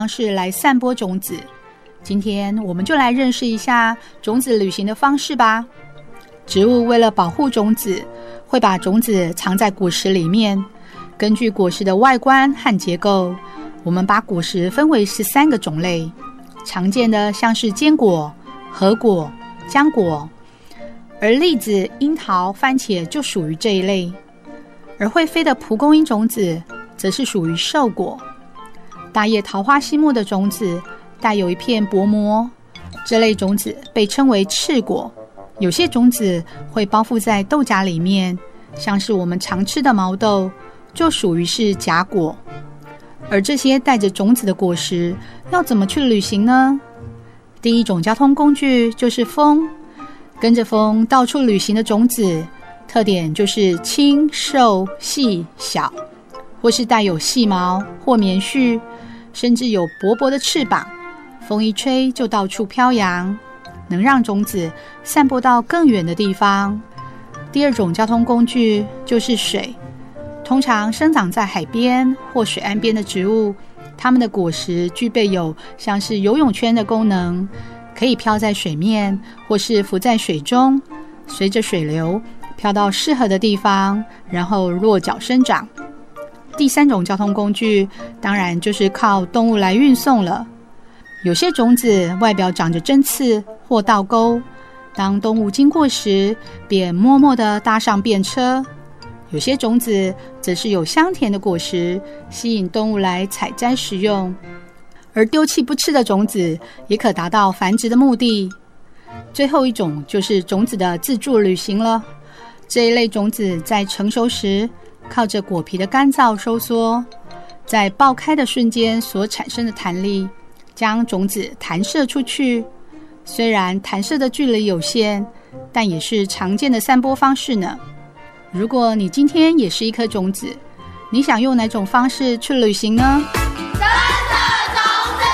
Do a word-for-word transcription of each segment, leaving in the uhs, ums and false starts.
方式来散播种子。今天我们就来认识一下种子旅行的方式吧。植物为了保护种子，会把种子藏在果实里面。根据果实的外观和结构，我们把果实分为十三个种类。常见的像是坚果、核果、浆果，而栗子、樱桃、番茄就属于这一类。而会飞的蒲公英种子则是属于瘦果。大叶桃花心木的种子带有一片薄膜，这类种子被称为赤果。有些种子会包覆在豆荚里面，像是我们常吃的毛豆，就属于是荚果。而这些带着种子的果实要怎么去旅行呢？第一种交通工具就是风，跟着风到处旅行的种子，特点就是轻、瘦、细、小，或是带有细毛或棉絮，甚至有薄薄的翅膀，风一吹就到处飘扬，能让种子散播到更远的地方。第二种交通工具就是水，通常生长在海边或水岸边的植物，它们的果实具备有像是游泳圈的功能，可以飘在水面或是浮在水中，随着水流飘到适合的地方，然后落脚生长。第三种交通工具当然就是靠动物来运送了。有些种子外表长着针刺或倒钩，当动物经过时便默默地搭上便车。有些种子则是有香甜的果实，吸引动物来采摘食用。而丢弃不吃的种子也可达到繁殖的目的。最后一种就是种子的自助旅行了。这一类种子在成熟时靠着果皮的干燥收缩，在爆开的瞬间所产生的弹力将种子弹射出去。虽然弹射的距离有限，但也是常见的散播方式呢。如果你今天也是一颗种子，你想用哪种方式去旅行呢？ 跟着种子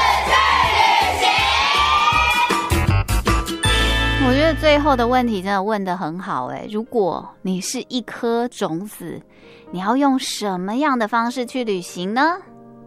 去旅行。 我觉得最后的问题真的问得很好诶，如果你是一颗种子，你要用什么样的方式去旅行呢？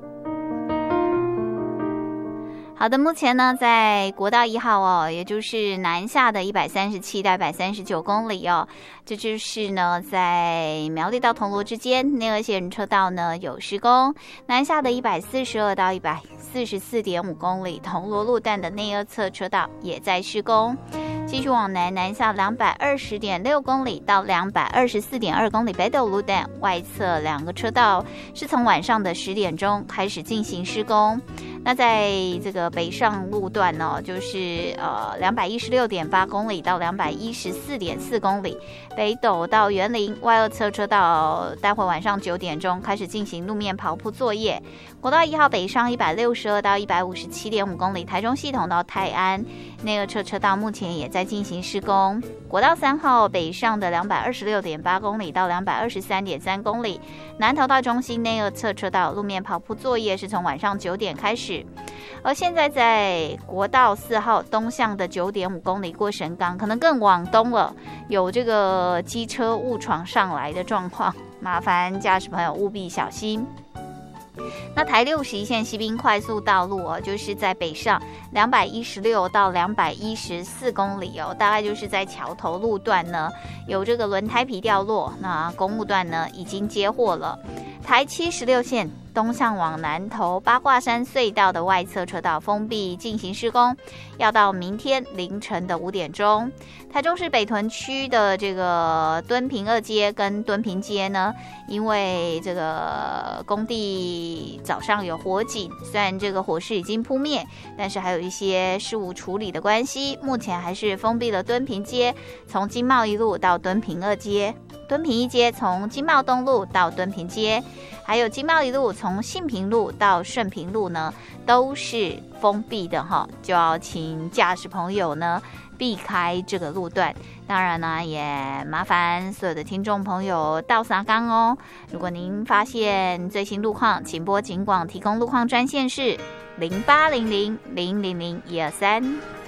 好的，目前呢，在国道一号哦，也就是南下的一百三十七到一百三十九公里哦，这就是呢，在苗栗到铜锣之间内二线车道呢有施工，南下的一百四十二到一百四十四点五公里，铜锣路段的内二侧车道也在施工。继续往南，南下两百二十点六公里到两百二十四点二公里，北斗路段外侧两个车道是从晚上的十点钟开始进行施工。那在这个北上路段呢、哦，就是呃两百一十六点八公里到两百一十四点四公里，北斗到园林外二侧车道，待会晚上九点钟开始进行路面刨铺作业。国道一号北上一百六十二到一百五十七点五公里，台中系统到泰安内二侧车道目前也在进行施工。国道三号北上的两百二十六点八公里到两百二十三点三公里，南投到中心内二侧车道路面刨铺作业是从晚上九点开始。而现在在国道四号东向的九点五公里过神冈，可能更往东了，有这个机车误闯上来的状况，麻烦驾驶朋友务必小心。那台六十一线西滨快速道路哦，就是在北上两百一十六到两百一十四公里哦，大概就是在桥头路段呢有这个轮胎皮掉落，那公务段呢已经接货了。台七十六线东向往南投八卦山隧道的外侧车道封闭进行施工，要到明天凌晨的五点钟。台中市北屯区的这个敦平二街跟敦平街呢，因为这个工地早上有火警，虽然这个火势已经扑灭，但是还有一些事务处理的关系，目前还是封闭了敦平街，从经贸一路到敦平二街，敦平一街从经贸东路到敦平街，还有经贸一路从信平路到顺平路呢，都是封闭的哈，就要请驾驶朋友呢避开这个路段。当然呢，也麻烦所有的听众朋友到沙冈哦。如果您发现最新路况，请拨警广提供路况专线是零八零零零零零一二三。